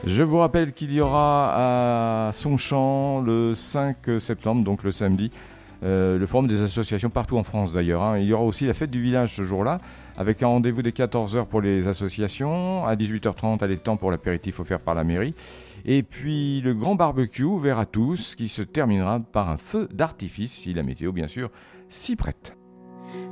Je vous rappelle qu'il y aura à Sonchamp le 5 septembre, donc le samedi, le forum des associations partout en France d'ailleurs. Hein. Il y aura aussi la fête du village ce jour-là, avec un rendez-vous dès 14h pour les associations, à 18h30 à l'étang pour l'apéritif offert par la mairie, et puis le grand barbecue ouvert à tous qui se terminera par un feu d'artifice, si la météo bien sûr s'y prête.